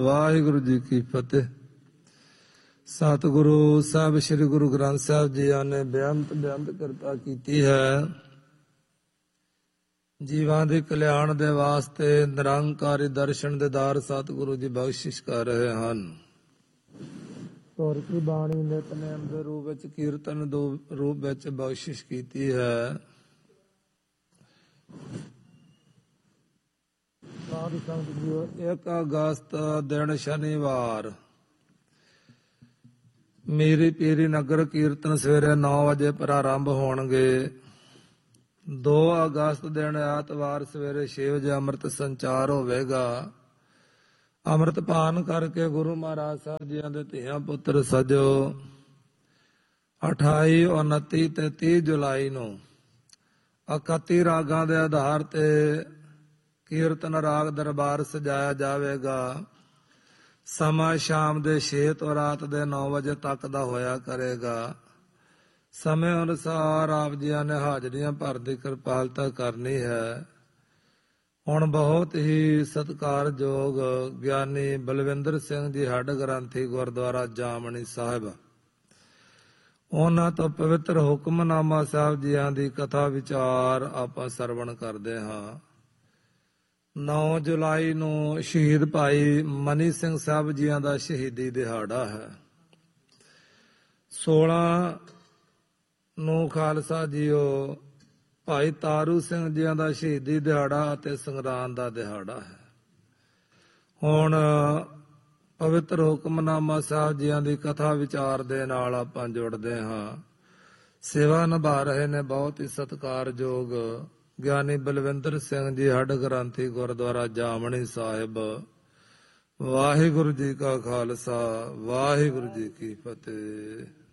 ਵਾਹਿਗੁਰੂ ਜੀ ਕੀ ਫਤਿਹ। ਸਤਿਗੁਰੂ ਸਾਹਿਬ ਸ੍ਰੀ ਗੁਰੂ ਗ੍ਰੰਥ ਸਾਹਿਬ ਜੀ ਨੇ ਬੇਅੰਤ ਕਿਰਪਾ ਕੀਤੀ ਹੈ। ਜੀਵਾਂ ਦੇ ਕਲਿਆਣ ਦੇ ਵਾਸਤੇ ਨਿਰੰਕਾਰੀ ਦਰਸ਼ਨ ਦੇਦਾਰ ਸਤਿਗੁਰੂ ਜੀ ਬਖਸ਼ਿਸ਼ ਕਰ ਰਹੇ ਹਨ। ਤੁਰ ਕੀ ਬਾਣੀ ਨਿਤਨੇਮ ਦੇ ਰੂਪ ਵਿੱਚ, ਕੀਰਤਨ ਦੇ ਰੂਪ ਵਿੱਚ ਬਖਸ਼ਿਸ਼ ਕੀਤੀ ਹੈ। ਸਾਧ ਸੰਗਤ ਜੀਓ, 1 ਅਗਸਤ ਦਿਨ ਸ਼ਨੀਵਾਰ ਮੇਰੀ ਪੀਰੀ ਨਗਰ ਕੀਰਤਨ ਸਵੇਰੇ 9 ਵਜੇ ਪ੍ਰਾਰੰਭ ਹੋਣਗੇ। 2 ਅਗਸਤ ਦਿਨ ਐਤਵਾਰ ਸਵੇਰੇ 6 ਵਜੇ ਅੰਮ੍ਰਿਤ ਸੰਚਾਰ ਹੋਵੇਗਾ। ਅੰਮ੍ਰਿਤ ਪਾਨ ਕਰਕੇ ਗੁਰੂ ਮਹਾਰਾਜ ਸਾਹਿਬ ਜੀਆਂ ਦੇ ਧੀਆਂ ਪੁੱਤਰ ਸਜੋ 28, 29 ਤੇ 30 ਜੁਲਾਈ ਨੂੰ 31 ਰਾਗਾਂ ਦੇ ਆਧਾਰ ਤੇ ਕੀਰਤਨ ਰਾਗ ਦਰਬਾਰ ਸਜਾਇਆ ਜਾਵੇਗਾ। ਸਮਾਂ ਸ਼ਾਮ ਦੇ 6 ਤੋਂ ਰਾਤ ਦੇ 9 ਵਜੇ ਤੱਕ ਦਾ ਹੋਇਆ ਕਰੇਗਾ। ਸਮੇਂ ਅਨੁਸਾਰ ਆਪ ਜੀਆਂ ਨੇ ਹਾਜ਼ਰੀਆਂ ਭਰਨ ਦੀ ਕਿਰਪਾਲਤਾ ਕਰਨੀ ਹੈ। ਹੁਣ ਬਹੁਤ ਹੀ ਸਤਿਕਾਰਯੋਗ ਗਿਆਨੀ ਬਲਵਿੰਦਰ ਸਿੰਘ ਜੀ ਹੱਡ ਗ੍ਰੰਥੀ ਗੁਰਦੁਆਰਾ ਜਾਮਣੀ ਸਾਹਿਬ, ਉਹਨਾਂ ਤੋਂ ਪਵਿੱਤਰ ਹੁਕਮਨਾਮਾ ਸਾਹਿਬ ਜੀਆਂ ਦੀ ਕਥਾ ਵਿਚਾਰ ਆਪਾਂ ਸਰਵਣ ਕਰਦੇ ਹਾਂ। 9 ਜੁਲਾਈ ਨੂੰ ਸ਼ਹੀਦ ਭਾਈ ਮਨੀ ਸਿੰਘ ਸਾਹਿਬ ਜੀਆਂ ਦਾ ਸ਼ਹੀਦੀ ਦਿਹਾੜਾ ਹੈ। 16 ਨੂੰ ਖਾਲਸਾ ਜੀਓ ਭਾਈ ਤਾਰੂ ਸਿੰਘ ਜੀਆਂ ਦਾ ਸ਼ਹੀਦੀ ਦਿਹਾੜਾ ਅਤੇ ਸੰਗਰਾਂਦ ਦਾ ਦਿਹਾੜਾ ਹੈ। ਹੁਣ ਪਵਿੱਤਰ ਹੁਕਮਨਾਮਾ ਸਾਹਿਬ ਜੀਆਂ ਦੀ ਕਥਾ ਵਿਚਾਰ ਦੇ ਨਾਲ ਆਪਾਂ ਜੁੜਦੇ ਹਾਂ। ਸੇਵਾ ਨਿਭਾ ਰਹੇ ਨੇ ਬਹੁਤ ਹੀ ਸਤਿਕਾਰਯੋਗ ਗਿਆਨੀ ਬਲਵਿੰਦਰ ਸਿੰਘ ਜੀ ਹੱਡ ਗ੍ਰੰਥੀ ਗੁਰਦੁਆਰਾ ਜਾਮਣੀ ਸਾਹਿਬ। ਵਾਹਿਗੁਰੂ ਜੀ ਕਾ ਖਾਲਸਾ, ਵਾਹਿਗੁਰੂ ਜੀ ਕੀ ਫਤਿਹ।